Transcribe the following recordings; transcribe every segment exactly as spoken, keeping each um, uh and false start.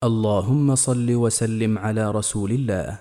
اللهم صل وسلم على رسول الله.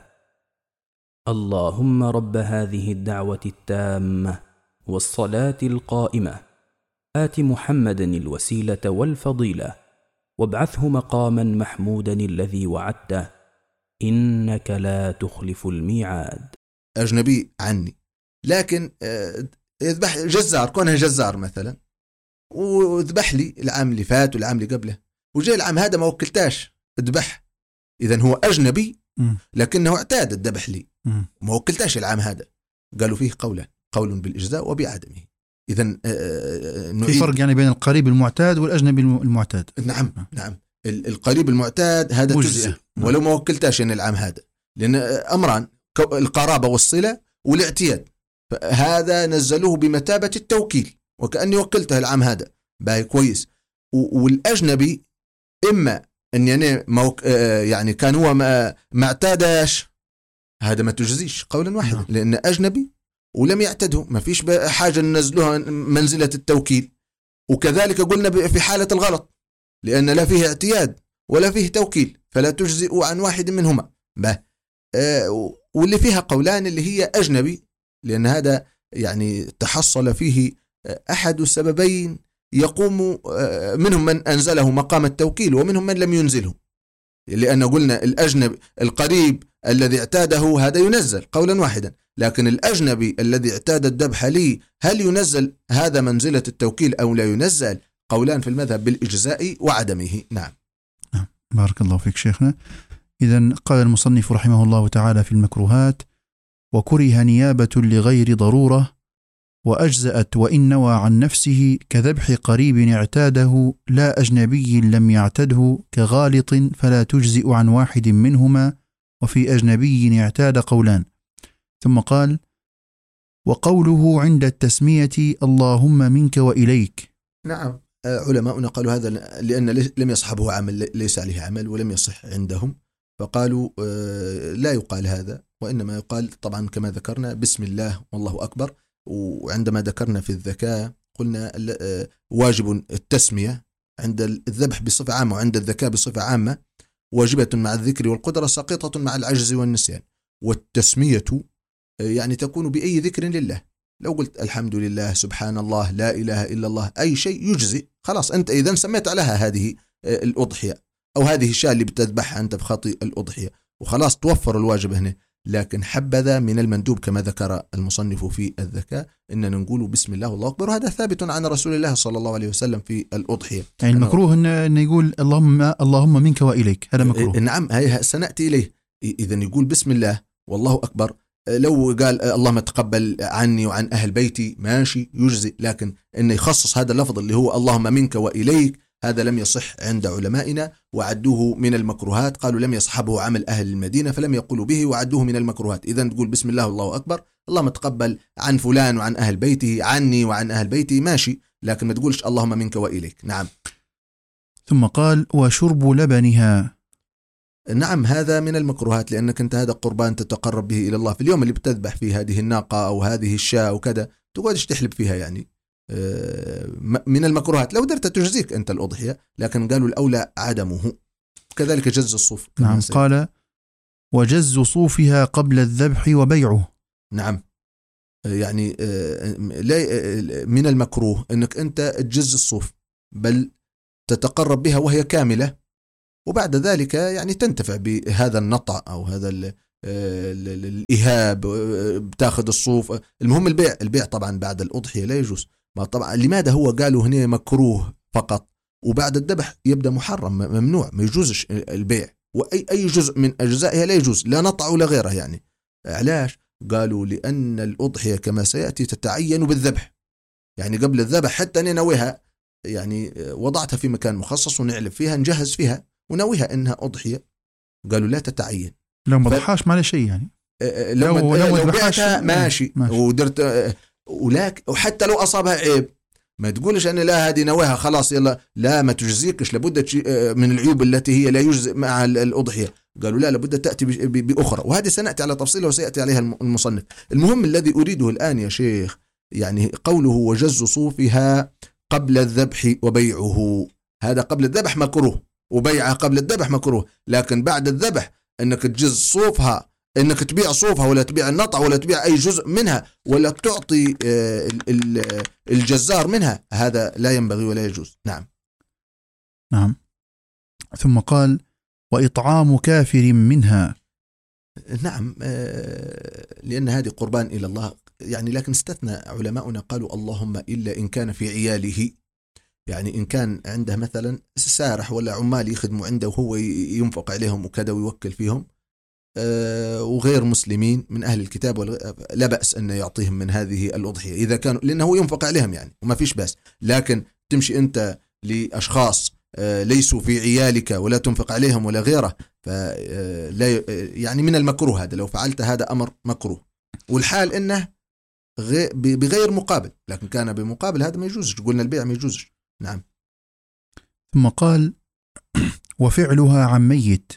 اللهم رب هذه الدعوة التامة والصلاة القائمة آت محمدا الوسيلة والفضيلة وابعثه مقاما محمودا الذي وعدته إنك لا تخلف الميعاد. أجنبي عني، لكن يذبح جزار، كونها جزار مثلا وذبح لي العام اللي فات والعام اللي قبله، وجاء العام هذا ما وكلتاش اذبح، إذن هو أجنبي لكنه اعتاد الذبح لي ما وكلتاش العام هذا. قالوا فيه قولا، قول بالإجزاء وبعدمه. إذن في فرق يعني بين القريب المعتاد والأجنبي المعتاد. نعم نعم. القريب المعتاد هذا تجزئ ولو ما وكلتاش يعني العام هذا، لأن أمران القرابة والصلة والاعتياد، فهذا نزلوه بمثابة التوكيل وكأني وكلته العام هذا باي كويس. والأجنبي إما أن يعني, موك يعني كان هو ما, ما اعتاداش، هذا ما تجزيش قولا واحدا لأن أجنبي ولم يعتده، ما فيش حاجة ننزلوها منزلة التوكيل. وكذلك قلنا في حالة الغلط لأن لا فيه اعتياد ولا فيه توكيل فلا تجزئ عن واحد منهما. آه واللي فيها قولان اللي هي أجنبي، لأن هذا يعني تحصل فيه أحد السببين يقوم منهم من أنزله مقام التوكيل ومنهم من لم ينزله، لأن قلنا الأجنبي القريب الذي اعتاده هذا ينزل قولا واحدا، لكن الأجنبي الذي اعتاد الذبح لي هل ينزل هذا منزلة التوكيل أو لا ينزل؟ قولان في المذهب بالإجزاء وعدمه. نعم. بارك الله فيك شيخنا. إذن قال المصنف رحمه الله تعالى في المكروهات: وكره نيابة لغير ضرورة وأجزأت وإن نوى عن نفسه كذبح قريب اعتاده لا أجنبي لم يعتده كغالط فلا تجزئ عن واحد منهما، وفي أجنبي اعتاد قولان. ثم قال: وقوله عند التسمية اللهم منك وإليك. نعم، علماؤنا قالوا هذا لأن لم يصحبه عمل، ليس عليه عمل ولم يصح عندهم، فقالوا لا يقال هذا، وإنما يقال طبعا كما ذكرنا بسم الله والله أكبر. وعندما ذكرنا في الذكاء قلنا واجب التسمية عند الذبح بصفة عامة وعند الذكاء بصفة عامة، واجبة مع الذكر والقدرة، ساقطة مع العجز والنسيان. والتسمية يعني تكون بأي ذكر لله، لو قلت الحمد لله سبحان الله لا إله إلا الله أي شيء يجزي، خلاص أنت إذا سميت عليها هذه الأضحية أو هذه الشاة اللي بتذبحها أنت بخطي الأضحية، وخلاص توفر الواجب هنا. لكن حبذا من المندوب كما ذكر المصنف في الذكاء إننا نقول بسم الله والله أكبر، وهذا ثابت عن رسول الله صلى الله عليه وسلم في الأضحية. يعني المكروه إنه يقول اللهم اللهم منك وإليك، هذا مكروه. نعم، هي سنأتي إليه. إذن يقول بسم الله والله أكبر، لو قال اللهم تقبل عني وعن أهل بيتي ماشي يجزي، لكن إنه يخصص هذا اللفظ اللي هو اللهم منك وإليك هذا لم يصح عند علمائنا وعدوه من المكروهات. قالوا لم يصحبه عمل أهل المدينة فلم يقولوا به وعدوه من المكروهات. إذن تقول بسم الله والله أكبر اللهم تقبل عن فلان وعن أهل بيته عني وعن أهل بيتي ماشي، لكن ما تقولش اللهم منك وإليك. نعم. ثم قال وشرب لبنها. نعم، هذا من المكروهات، لأنك أنت هذا قربان تتقرب به إلى الله في اليوم اللي بتذبح فيه هذه الناقة أو هذه الشاة وكذا، تقعدش تحلب فيها، يعني من المكروهات. لو درت تجزيك أنت الأضحية، لكن قالوا الأولى عدمه. كذلك جز الصوف. نعم، قال وجز صوفها قبل الذبح وبيعه. نعم، يعني من المكروه أنك أنت تجز الصوف، بل تتقرب بها وهي كاملة، وبعد ذلك يعني تنتفع بهذا النطع أو هذا الإهاب، بتاخذ الصوف. المهم البيع، البيع طبعا بعد الأضحية لا يجوز. ما طبعا لماذا هو قالوا هنا مكروه فقط وبعد الذبح يبدأ محرم ممنوع، ما يجوزش البيع، وأي أي جزء من أجزائها لا يجوز، لا نطع ولا غيره. يعني علاش؟ قالوا لأن الأضحية كما سيأتي تتعين بالذبح، يعني قبل الذبح حتى ننويها، يعني وضعتها في مكان مخصص ونعلب فيها نجهز فيها ونويها إنها أضحية. قالوا لا تتعين لو ما ضحاش ما له شيء، يعني لو لو, لو, لو بعتها ماشي, ماشي. ودرت ولك، وحتى لو أصابها عيب ما تقولش أنا لا هذه نواها خلاص يلا لا ما تجزيكش، لابد من العيوب التي هي لا يجزئ مع الأضحية. قالوا لا، لابد تأتي بأخرى، وهذه سنأتي على تفصيلها وسيأتي عليها المصنف. المهم الذي أريده الآن يا شيخ، يعني قوله وجز صوفها قبل الذبح وبيعه، هذا قبل الذبح مكروه، وبيعها قبل الذبح مكروه، لكن بعد الذبح انك تجز صوفها، انك تبيع صوفها ولا تبيع النطع ولا تبيع اي جزء منها ولا تعطي الجزار منها، هذا لا ينبغي ولا يجوز. نعم. نعم. ثم قال وإطعام كافر منها. نعم، لأن هذه قربان إلى الله يعني، لكن استثنى علماؤنا قالوا اللهم إلا إن كان في عياله، يعني إن كان عنده مثلا سارح ولا عمال يخدموا عنده وهو ينفق عليهم وكذا ويوكل فيهم وغير مسلمين من أهل الكتاب، لا بأس أن يعطيهم من هذه الأضحية إذا كانوا، لأنه ينفق عليهم يعني وما فيش بأس. لكن تمشي أنت لأشخاص ليسوا في عيالك ولا تنفق عليهم ولا غيره، فلا يعني من المكروه هذا، لو فعلت هذا أمر مكروه، والحال إنه بغير مقابل، لكن كان بمقابل هذا ما يجوزش، قلنا البيع ما يجوزش. نعم. ثم قال وفعلها عن ميت.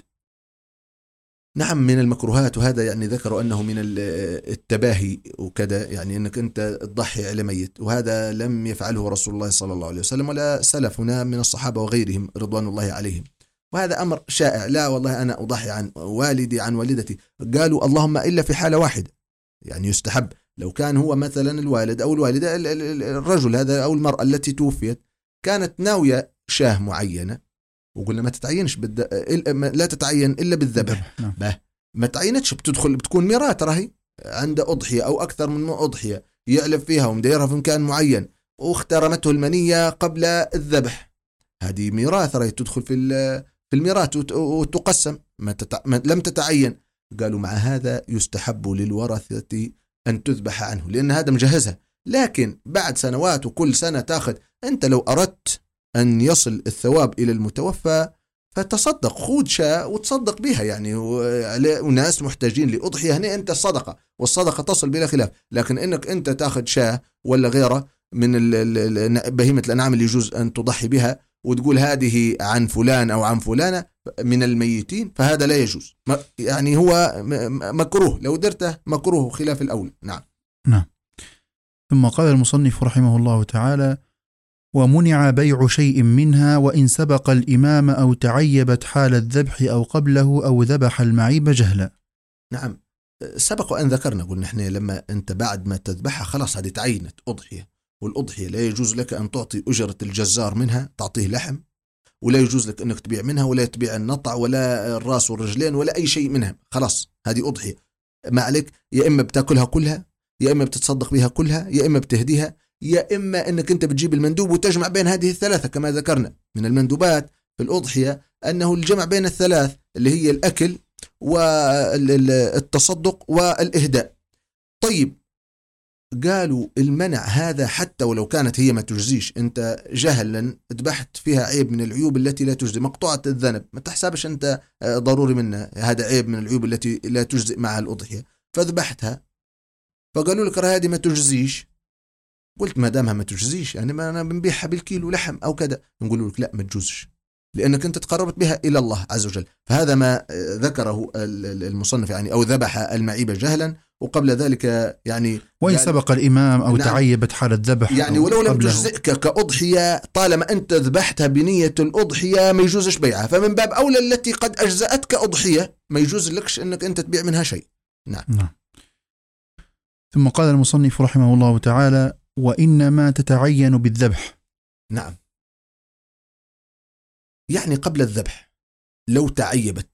نعم، من المكروهات، وهذا يعني ذكروا أنه من التباهي وكذا، يعني أنك أنت تضحي على ميت، وهذا لم يفعله رسول الله صلى الله عليه وسلم ولا سلفنا من الصحابة وغيرهم رضوان الله عليهم، وهذا أمر شائع. لا والله أنا أضحي عن والدي عن والدتي، قالوا اللهم إلا في حالة واحدة، يعني يستحب لو كان هو مثلا الوالد أو الوالدة الرجل هذا أو المرأة التي توفيت كانت ناوية شاه معينة، وقلنا ما تتعينش بد... لا تتعين إلا بالذبح. نعم. ما تعينتش بتدخل بتكون ميراث، راهي عنده أضحية أو أكثر من أضحية يعلف فيها ومديرها في مكان معين واخترمته المنية قبل الذبح، هذه ميراث راهي تدخل في في الميراث وتقسم، ما, تتع... ما لم تتعين. قالوا مع هذا يستحب للورثة أن تذبح عنه لأن هذا مجهزها، لكن بعد سنوات وكل سنة تاخذ، أنت لو أردت أن يصل الثواب إلى المتوفى فتصدق، خود شاء وتصدق بها يعني، وناس محتاجين لأضحية، هنا أنت الصدقة، والصدقة تصل بلا خلاف. لكن إنك أنت تاخذ شاة ولا غيره من بهيمة الأنعام اللي يجوز أن تضحي بها وتقول هذه عن فلان أو عن فلانة من الميتين، فهذا لا يجوز، يعني هو مكروه، لو درته مكروه خلاف الأول. نعم. نعم. ثم قال المصنف رحمه الله تعالى ومنع بيع شيء منها وإن سبق الإمام أو تعيبت حال الذبح أو قبله أو ذبح المعيب جهلا. نعم، سبق أن ذكرنا قلنا إحنا لما أنت بعد ما تذبحها خلاص هذه تعينت أضحية، والأضحية لا يجوز لك أن تعطي أجرة الجزار منها تعطيه لحم، ولا يجوز لك أنك تبيع منها ولا تبيع النطع ولا الراس والرجلين ولا أي شيء منها، خلاص هذه أضحية، ما عليك يا إما بتاكلها كلها يا إما بتتصدق بها كلها يا إما بتهديها يا إما أنك أنت بتجيب المندوب وتجمع بين هذه الثلاثة. كما ذكرنا من المندوبات في الأضحية أنه الجمع بين الثلاث اللي هي الأكل والتصدق والإهداء. طيب قالوا المنع هذا حتى ولو كانت هي ما تجزيش، أنت جهلا ذبحت فيها عيب من العيوب التي لا تجزي، مقطوعة الذنب ما تحسبش أنت ضروري منها، هذا عيب من العيوب التي لا تجزي مع الأضحية فذبحتها، فقالوا لك هذه ما تجزيش، قلت ما دامها ما تجزيش يعني ما أنا بنبيعها بالكيلو لحم أو كذا، نقول لك لا ما تجوزش لأنك أنت تقربت بها إلى الله عز وجل. فهذا ما ذكره المصنف يعني، أو ذبح المعيب جهلا، وقبل ذلك يعني وإن سبق الإمام أو نعم تعيبت حال الذبح يعني ولو لم تجزئك كأضحية طالما أنت ذبحتها بنية الأضحية ما يجوزش بيعها، فمن باب أولى التي قد أجزأتك أضحية ما يجوز لكش أنك أنت تبيع منها شيء. نعم. نعم. ثم قال المصنف رحمه الله تعالى وإنما تتعين بالذبح. نعم، يعني قبل الذبح لو تعيبت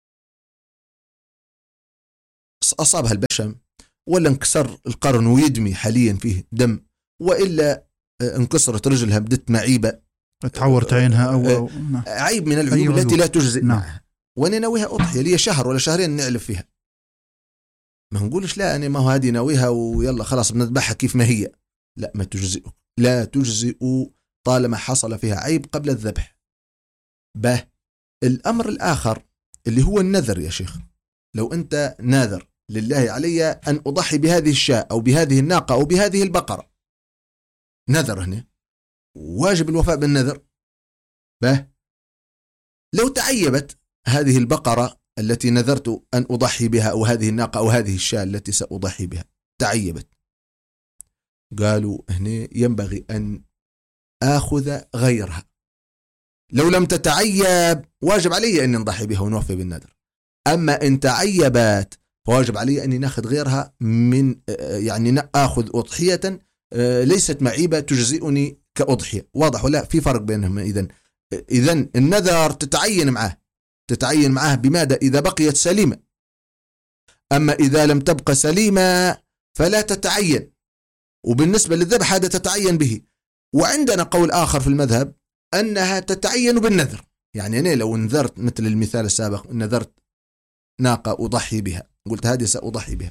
أصابها البشم ولا انكسر القرن ويدمي حاليا فيه دم، وإلا انكسرت رجلها بدت معيبة تعورت عينها أو, أو عيب من العيوب التي لا تجزئ نعم. معها وانا ناويها أضحية لي شهر ولا شهرين نعلف فيها، ما نقولش لا أنا ما هو هذه ناويها ويلا خلاص بنذبحها كيف ما هي، لا ما تجزئ، لا تجزئ طالما حصل فيها عيب قبل الذبح. به الأمر الآخر اللي هو النذر يا شيخ، لو أنت ناذر لله علي أن أضحي بهذه الشاة أو بهذه الناقة أو بهذه البقرة، نذر هنا واجب الوفاء بالنذر. به لو تعيبت هذه البقرة التي نذرت أن أضحي بها أو هذه الناقة أو هذه الشاة التي سأضحي بها تعيبت، قالوا هنا ينبغي أن آخذ غيرها، لو لم تتعيب واجب علي أن نضحي بها ونوفي بالنذر. أما إن تعيبت فواجب علي أني نأخذ غيرها من يعني أخذ أضحية ليست معيبة تجزئني كأضحية. واضح ولا في فرق بينهم؟ إذن إذن النذر تتعين معه تتعين معه بماذا؟ إذا بقيت سليمة. أما إذا لم تبقى سليمة فلا تتعين. وبالنسبة للذبح هذا تتعين به. وعندنا قول آخر في المذهب أنها تتعين بالنذر. يعني أنا لو نذرت مثل المثال السابق، نذرت ناقة أضحي بها، قلت هذه سأضحي بها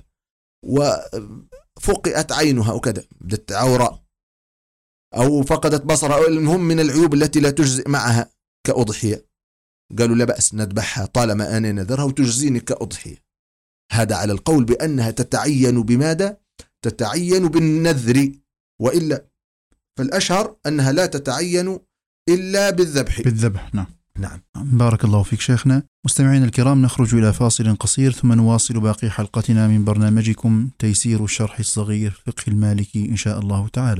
وفقئت عينها وكذا، بدت عوراء أو فقدت بصرها، المهم من العيوب التي لا تجزئ معها كأضحية، قالوا لا بأس نذبحها طالما أنا نذرها وتجزيني كأضحية. هذا على القول بأنها تتعين بماذا؟ تتعين بالنذر، وإلا فالأشهر أنها لا تتعين إلا بالذبح. بالذبح نعم. نعم. بارك الله فيك شيخنا. مستمعين الكرام، نخرج إلى فاصل قصير ثم نواصل باقي حلقتنا من برنامجكم تيسير الشرح الصغير فقه المالكي إن شاء الله تعالى.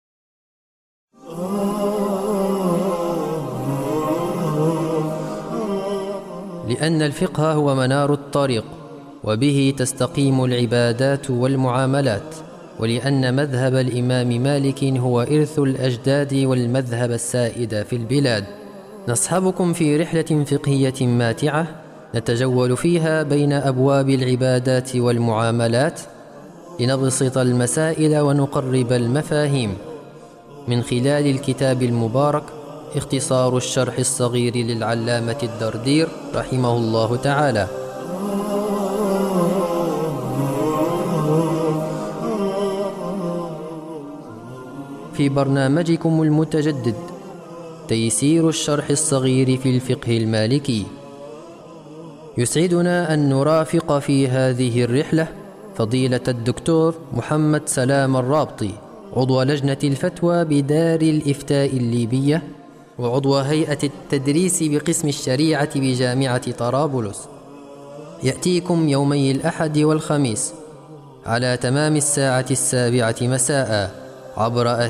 لأن الفقه هو منار الطريق وبه تستقيم العبادات والمعاملات، ولأن مذهب الإمام مالك هو إرث الأجداد والمذهب السائد في البلاد. نصحبكم في رحلة فقهية ماتعة نتجول فيها بين أبواب العبادات والمعاملات لنبسط المسائل ونقرب المفاهيم من خلال الكتاب المبارك اختصار الشرح الصغير للعلامة الدردير رحمه الله تعالى. في برنامجكم المتجدد تيسير الشرح الصغير في الفقه المالكي، يسعدنا أن نرافق في هذه الرحلة فضيلة الدكتور محمد سلام الرابطي، عضو لجنة الفتوى بدار الإفتاء الليبية وعضو هيئة التدريس بقسم الشريعة بجامعة طرابلس. يأتيكم يومي الأحد والخميس على تمام الساعة السابعة مساء عبر